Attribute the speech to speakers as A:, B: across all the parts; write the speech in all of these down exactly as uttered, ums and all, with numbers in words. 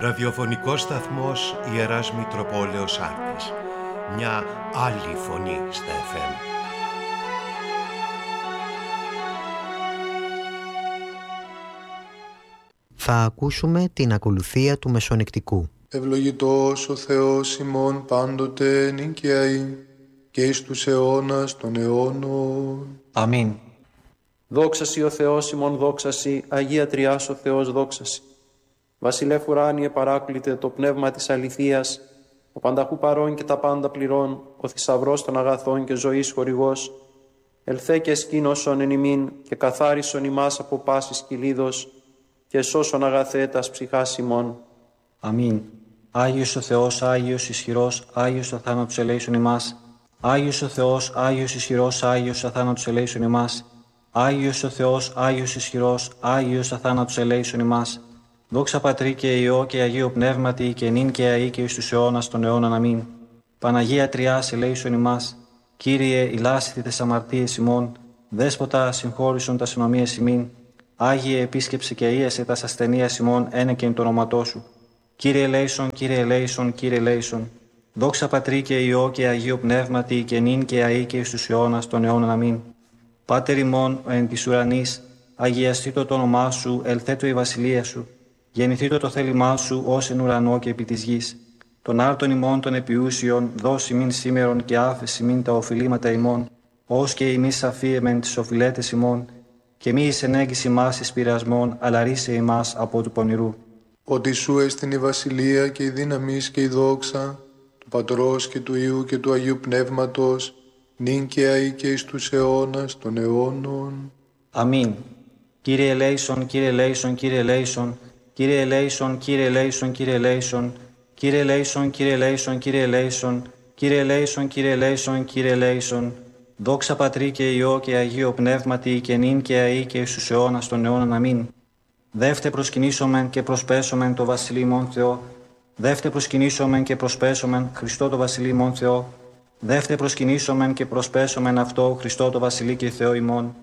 A: Ραδιοφωνικός σταθμός Ιεράς Μητροπόλεως Άρτης. Μια άλλη φωνή στα εφ εμ.
B: Θα ακούσουμε την ακολουθία του Μεσονικτικού.
C: Ευλογητός ο Θεός ημών πάντοτε νικιαή και εις τους αιώνας των αιώνων.
D: Αμήν. Δόξασι ο Θεός ημών δόξασι, Αγία Τριάς ο Θεός δόξασι. Βασιλεύ ουράνιε παράκλητε το πνεύμα της αληθείας, ο πανταχού παρών και τα πάντα πληρών, ο θησαυρός των αγαθών και ζωής χορηγός, ελθέ και σκήνωσον εν ημίν και καθάρισον ημάς από πάσης κυλίδος και σώσον αγαθέ τας ψυχάς ημών.
E: Αμήν. Άγιος ο Θεός, Άγιος ισχυρός, Άγιος ο θάνατος ελέησον ημάς. Άγιος ο Θεός, Άγιος ισχυρός, Άγιος ο θάνατος ελέησον ημάς. Άγιος ο Θεός, Άγιος ισχυρός, Άγιος ο θάνατος ελέησον ημάς. Δόξα Πατρί και Υιό και Αγίο Πνεύματι και νυν και αεί και εις τους αιώνας των αιώνων. Αμήν. Παναγία Τριάς ελέησον ημάς. Κύριε, ηλάσθητε τες αμαρτίες ημών. Δέσποτα, συγχώρησον τας ενομίες ημίν. Άγιε, επίσκεψε και ίεσε τας ασθενείας ημών ένεκεν το όνοματό σου. Κύριε ελέησον, Κύριε ελέησον, Κύριε ελέησον. Δόξα Πατρί και Υιό και Αγίο Πνεύματι και νυν και αεί και εις τους αιώνας των αιώνων. Αμήν. Πάτερ ημών εν της ουρανής, αγιαστήτω το όνομά σου, ελθέτω η βασιλεία σου. Γεννηθήτω το θέλημά σου ως εν ουρανό και επί της γης. Τον άρτον ημών των επιούσιων, δώσει μην σήμερον και άφεση μην τα οφειλήματα ημών, ως και ημείς αφίεμεν τις οφειλέτες ημών, και μη εις ενέγγιση μας εις πειρασμών, αλλά ρίσε ημάς από του πονηρού.
C: Ότι σου έστειν η βασιλεία και η δύναμις και η δόξα, του Πατρός και του Υιού και του Αγίου Πνεύματος, νυν και αεί και εις τους αιώνας των αιώνων.
E: Αμήν. Κύριε ελέησον, Κύριε ελέησον, Κύριε ελέησον, Κύριε ελέησον, Κύριε ελέησον, Κύριε ελέησον, Κύριε ελέησον, Κύριε ελέησον, Κύριε ελέησον, Κύριε ελέησον, Κύριε ελέησον, Κύριε ελέησον. Δόξα Πατρί και Υιό και Αγίο Πνεύματι και νυν και αεί και εις τους αιώνας των αιώνων. Αμήν. Δεύτε προσκυνήσομεν και προσπέσομεν το Βασιλεί μόν Θεό. Δεύτε προσκυνήσομεν και προσπέσομεν Χριστό το Βασιλεί μόν Θεό. Δεύτε προσκυνήσομεν και προσπέσομεν αυτό Χριστό το Βασιλεί και Θεό ημών.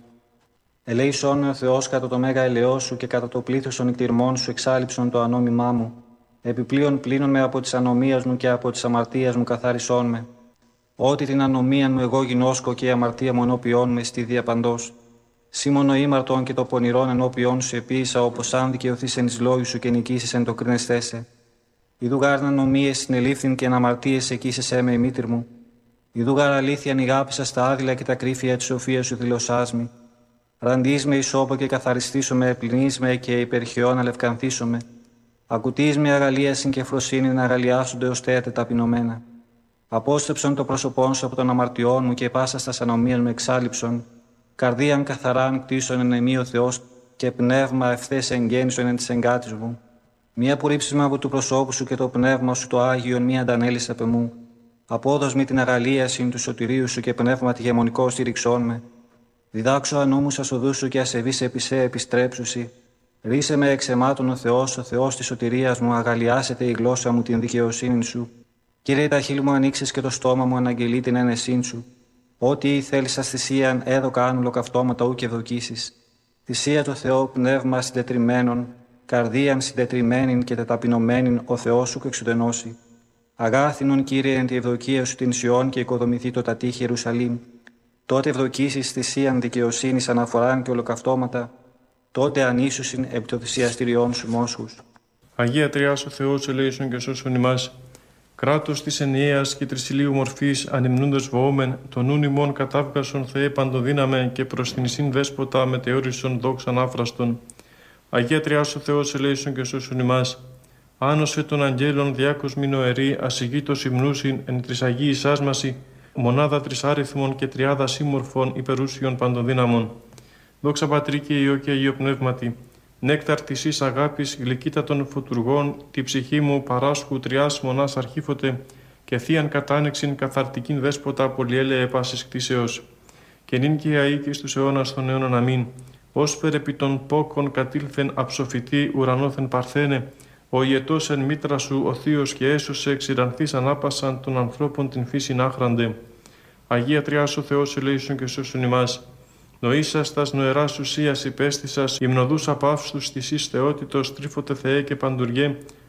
E: Ελέησόν με ο Θεός κατά το μέγα ελαιό σου και κατά το πλήθος των νηκτηρμών σου εξάλειψον το ανώμημά μου. Επιπλέον πλύνον με από της ανομίας μου και από της αμαρτίας μου καθάρισόν με. Ότι την ανομία μου εγώ γινώσκω και η αμαρτία μου ενώπιόν με στη διαπαντός. Σήμωνο ήμαρτον και το πονηρόν ενώπιόν σου επίησα, όπως αν δικαιωθείς εν εις λόγου σου και νικήσεις εν το κρίνεσθέσαι. Ιδού γάρ ανομίες συνελήφθην και αναμαρτίες εκείσεσέ με η μήτρ μου. Ιδού γάρ αλήθεια νηγάπησα στα άδειλα και τα κρύφια της σοφίας σου δηλωσάς μη. Ραντείς με ισόπο και καθαριστήσω με, πλυνείς με και υπερχαιών αλευκανθήσω με. Ακουτείς με αγαλίασιν και φροσύνη να αγαλιάσονται ως θέατε ταπεινωμένα. Απόστρεψον το πρόσωπόν σου από των αμαρτιών μου και πάσα στα ανομίας μου εξάλληψον. Καρδίαν καθαράν κτίσον εν εμεί ο Θεός και πνεύμα ευθές εγγέννησον εν της εγκάτης μου. Μία απορρίψισμα από του προσώπου σου και το πνεύμα σου το Άγιον μία αντανέλης απ' εμού. Απόδος μη την αγαλίασιν του σωτηρίου σου και πνεύμα τη γεμονικό στηριξών με. Διδάξω ανώμους ασοδούς σου και ασεβείς επί σε επιστρέψουσι. Ρίσε με εξαιμάτων ο Θεός, ο Θεός της σωτηρίας μου, αγαλιάσετε η γλώσσα μου την δικαιοσύνη σου. Κύριε, τα χείλη μου ανοίξεις και το στόμα μου αναγγελεί την ένεσήν σου. Ό,τι θέλεις σας θυσίαν, έδωκα αν ολοκαυτώματα ου και ευδοκίσεις. Θυσία το Θεό, πνεύμα συντετριμένων, καρδίαν συντετριμένην και τεταπεινωμένην, ο Θεός σου εξουδενώσει. Αγάθινον, Κύριε, εν τη ευδοκία σου την Σιών και οικοδομηθεί το τατήχη Ιερουσαλήμ. Τότε ευδοκίσεις θυσίαν δικαιοσύνης αναφοράν και ολοκαυτώματα, τότε ανήσουσιν επί το θυσιαστηριών σου μόσχους.
F: Αγία Τριάς ο Θεός ελέησον και σώσον ημάς. Κράτος της ενιαίας και τρισιλίου μορφής ανυμνούντος βοόμεν, τον νουν ημών κατάβγασον Θεέ παντοδύναμε και προς την εισήν δέσποτα μετεώρισον δόξαν άφραστον. Αγία Τριάς ο Θεός ελέησον και σώσον ημάς. Άνωσε των αγγέλων διάκος μηνοερή, ασυγήτως υμνούσιν εν τρισαγίης άσμαση, μονάδα τρισάριθμων και τριάδα σύμμορφων υπερούσιων παντοδύναμων. Δόξα Πατρί και Υιό και Αγίο Πνεύματι. Νέκταρ της εις αγάπης, γλυκύτατων φωτουργών, τη ψυχή μου παράσχου τριάς μονάς αρχήφωτε και θείαν κατάνεξιν καθαρτικήν δέσποτα πολυέλεε πάσης κτίσεως. Και νυν και αεί και στους αιώνας των αιώνων. Αμήν. Ως περ' των πόκων κατήλθεν αψοφητή ουρανόθεν παρθένε, ο ιετός εν μήτρα σου ο Θείος και έσωσε εξηρανθείς ανάπασαν των ανθρώπων την φύσιν άχραντε. Αγία Τριάς ο Θεός ελέησον και σώσον ημάς. Νοήσας τας νοεράς ουσίας υπέστησας, υμνοδούς απαύστους της εις θεότητος, τρίφωτε Θεέ και παντουργέ,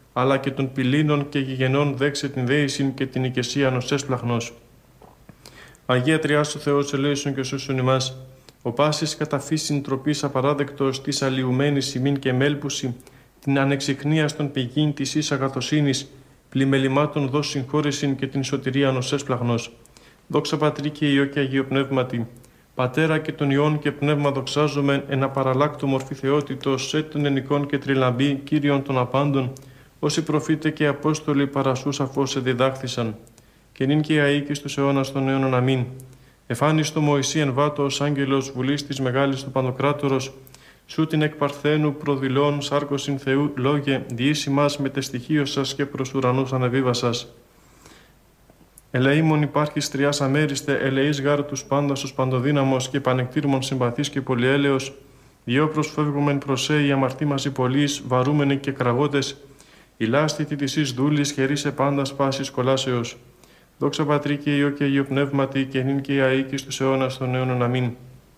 F: αλλά και των πυλήνων και γηγενών δέξε την δέησιν και την οικεσίαν ως έσπλαχνος. Αγία Τριάς ο Θεός ελέησον και σώσον ημάς, ο πάσης κατά φύσιν τροπής απαράδεκτος της αλλοιουμένης ημίν και μέλπουση, την ανεξιχνίας των πηγήν της εις αγαθοσύνης, πλημελημάτων δώσ' συγχώρησιν και την σωτηρίαν ως έσπλαχνος. Δόξα Πατρί και Υιό και Αγίο Πνεύματι, Πατέρα και των Υιών και Πνεύμα δοξάζομεν εν απαραλλάκτω μορφή θεότητος, σε των ενικών και τριλαμπή, Κύριον των απάντων, όσοι προφήτε και Απόστολοι παρασού σαφώς σε διδάχθησαν. Και νυν και αεί και στους αιώνας των αιώνων αμήν. Εφάνιστο Μωυσή εν βάτω ως άγγελος βουλής της μεγάλης του Παντοκράτορος, σου την εκ παρθένου προδηλών σάρκωσιν Θεού λόγε, διήσει μας με τε στοιχείο σας και προς ουρανούς ανεβίβασας. Ελεήμων υπάρχεις τριάς αμέριστε, ελεείς γάρ τους πάντας ως παντοδύναμος και πανεκτήρμων συμπαθής και πολυέλεος, διό προσφεύγομεν προσέ οι αμαρτοί μαζί πολλής, βαρούμενοι και κραγότες, η λάστητη της εις δούλης χερίσε πάντας πάσης κολάσεως. Δόξα Πατρί και Υιό και Αγίο Πνεύματι και νυν και αεί και στους αιώνας των αιώνων αμήν.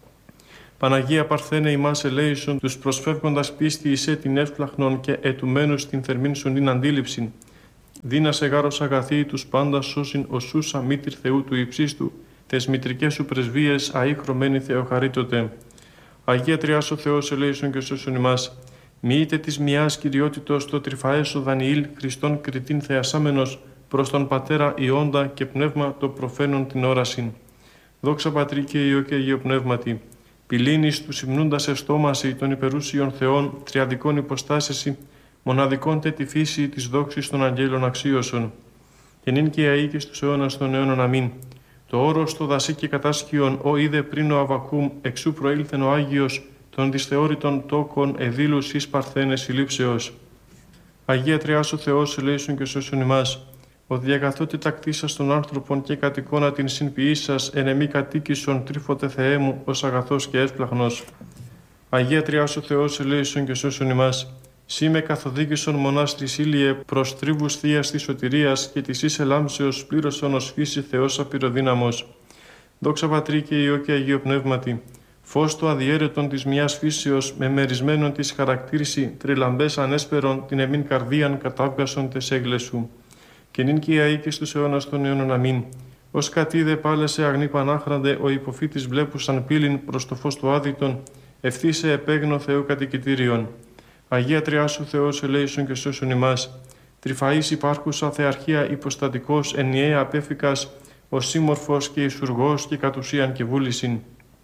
F: Παναγία Παρθένε ημάς ελέησον, τους προσφεύγοντας πίστη εισέ την έσπλαχνον και ετουμένους την θερμήν σου νυν αντίληψην. Δίνασε γάρος αγαθή τους πάντα σώσιν οσούσα μήτηρ Θεού του υψίστου, τες μητρικές σου πρεσβείες αεί χρωμένη Θεοχαρίτωτε. Αγία Τριάς ο Θεός ελέησον και σώσον ημάς. Μοιείτε της μιας κυριότητος το τρυφαέσο Δανιήλ Χριστόν κριτήν θεασάμενος προς τον Πατέρα Ιόντα και Πνεύμα το προφαίνον την όρασιν. Δόξα Πατρί και Υιό και Αγίο Πνεύματι. Πυλήνης του συμνούντας εστόμαση των υπερούσιων Θεών, τριαδικών υποστάσεση, μοναδικών τε τη φύση της δόξης των αγγέλων αξίωσον. Και νυν και αεί και στους αιώνας των αιώνων αμήν. Το όρος το δασί και κατάσχιον, ο είδε πριν ο Αβακούμ, εξού προήλθεν ο Άγιος, των δυσθεώρητων τόκων εδήλους εις παρθένες συλλήψεως. Αγία Τριάς ο Θεός ελέησον και σώσον ημάς. Ο διακαθότητα κτίσας των άνθρωπων και κατ' εικόνα την συνποιήσας εν εμή κατοίκησον τρίφωτε Θεέ μου ως αγαθός και έσπλαχνος. Αγία Τριάς ο Θεός ελέησον και σώσον ημάς. Σύ με καθοδήγησον μονάς της ήλιε προς τρίβους θείας της σωτηρίας και της εις ελάμψεως πλήρωσον ως φύση Θεός απειροδύναμος. Δόξα Πατρί και Υιό και Αγίο Πνεύματι. Φως το αδιέρετον της μιας φύσεως με μερισμένον της χαρακτήριση τριλαμπές ανέσπερον την εμήν καρδίαν κατάβγασον τες έγκλες σου. Και νυν και αεί και στους αιώνας των αιώνων αμήν. Ως κατήδε πάλεσε αγνή πανάχραντε ο υποφύτης βλέπουσαν πύλην προς το φως του άδειτον, ευθύσε επέγνω Θεού κατοικητήριον. Αγία Τριάς ο Θεός ελέησον και σώσον ημάς. Τρυφαής υπάρχουσα θεαρχία υποστατικός ενιαία απέφικας, ο σύμμορφος και ισουργός και κατ' ουσίαν και βούλησιν.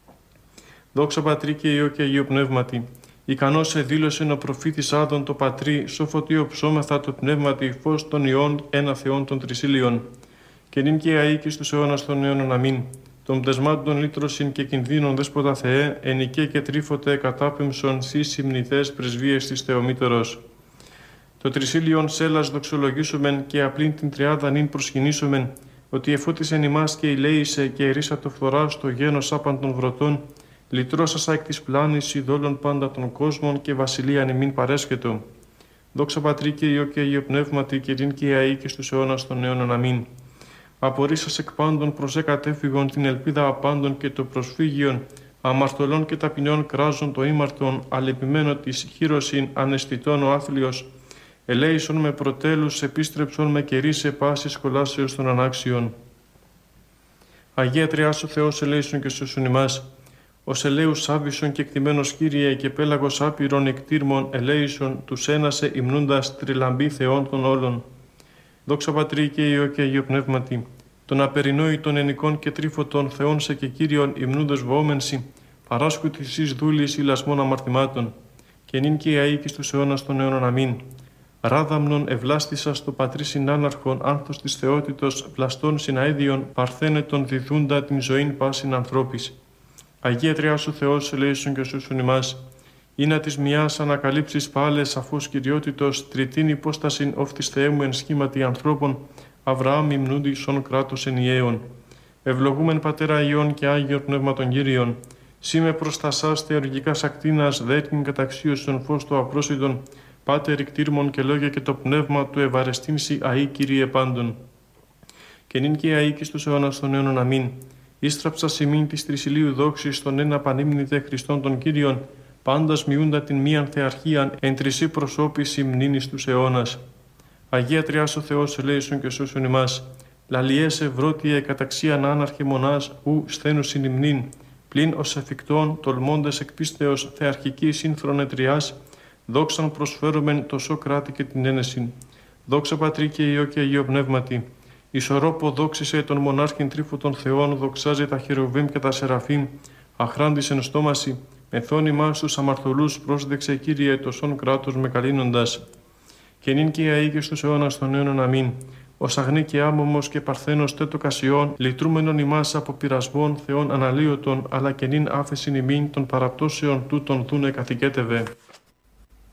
F: Δόξα Πατρί και Υιό και Αγίο Πνεύματι. Ικανός εδήλωσεν ο προφήτης Άδων το Πατρί, σοφωτίο ψώμεθα το πνεύματι, φως των Υιών, ένα Θεόν των τρισίλιων. Και νυν και αεί και στους αιώνας των αιώνων αμήν. Των πτεσμάτων λύτρωσιν και κινδύνων δέσποτα Θεέ, ενικέ και τρίφωτε κατάπεμψον σύ συμνηθές πρεσβείες της Θεομήτερος. Το τρισίλιον σέλας δοξολογήσομεν και απλήν την τριάδα νυν προσκυνήσομεν, ότι εφώτισεν ημάς και ηλέησε και ερίσατο φθορά στο γένος άπαν των βρωτών, λυτρώσασα εκ της πλάνης ειδόλων πάντα των κόσμων και βασιλείαν ημίν παρέσχετο. Δόξα Πατρί και Υιό και Αγίο Πνεύματι και νυν και αεί και στους αιώνας των αιώνων αμήν. Απορρίσας εκ πάντων προς εκατέφυγον την ελπίδα απάντων και το προσφύγιον, αμαρτωλών και ταπεινών κράζων το ήμαρτον, αλεπιμένο της χείρωσιν αναισθητών ο άθλιος, ελέησον με προτέλους, επίστρεψον με κερί σε πάσης κολάσεως των ανάξιων. Αγία Τριάς ο Θεός ελέησον και σώσον ημάς. Ως ελέους άβυσον και εκτιμένος Κύριε και πέλαγος άπειρων εκτήρμων ελέησον, τους ένασε υμνούντας τριλαμπή Θεών των όλων. Δόξα Πατρί και Υιό και Αγίο Πνεύματι. Των απερινόητων ενικών και τρίφωτων Θεών σε και Κύριον υμνούντος βοόμενσι, παράσκου της εις δούλης ηλασμών αμαρτημάτων. Και νυν και αεί και στους αιώνας των αιώνων αμήν. Ράδαμνον ευλάστησα στο Πατρί συνάναρχον, άνθος της θεότητος, πλαστών συναέδιον, παρθένετον διδούντα την ζωήν πάσιν ανθρώπης. Αγία Τριάς ο Θεός ελέησον και σώσον ημάς. Ήνα της μιας ανακαλύψεις πάλε σαφώς κυριότητος, τριτήν υπόστασιν οφ της Θεέ μου εν σχήματι ανθρώπων, Αβραάμ υμνούντι σον κράτος ενιαίων. Ευλογούμεν Πατέρα Υιών και Άγιον Πνεύμα των Κύριων. Σήμε προς τα σας θεοργικάς ακτίνας, δέτην καταξίωσον φως του απρόσιτον, πάτερ κτήρμων και λόγια και το πνεύμα του ευαρεστήνσι αεί Κύριε πάντων. Και νυν και αεί και στους αιώνας των αιώνων αμήν. Ίστραψα σημείν της τρισιλίου δόξης των ένα πανύμνητε Χριστών των Κύριων, πάντας μειούντα την μίαν θεαρχίαν εν τρισί προσώπηση μνήνης τους αιώνας. Αγία Τριάς ο Θεός ελέησον και σώσον ημάς. Λαλιές ευρώτιε καταξίαν άναρχε μονάς ου σθένους συνυμνήν. Πλην ως εφικτόν τολμώντες εκ πίστεως θεαρχική σύνθρονε Τριάς, δόξαν προσφέρομεν το Σοκράτη και την ένεσιν. Δόξα Πατρί και Υιό και Αγίο Πνεύματι. Ισορρόπο δόξησε τον μονάρχην τρίφο των Θεών, δοξάζει τα χερουβίμ και τα σεραφείμ, αχράντης εν στόμαση, μεθόν ημάς τους αμαρτωλούς πρόσδεξε Κύριε τοσόν κράτος με καλύνοντας. Και νυν και αεί και στους αιώνας των αιώνων αμήν. Ως αγνή και άμωμος και παρθένος τέτο κασιών, λυτρούμενον ημάς από πειρασμών Θεών αναλύωτων, αλλά και νυν άφεσιν ημίν των παραπτώσεων τούτων δούνε καθηκέτευε.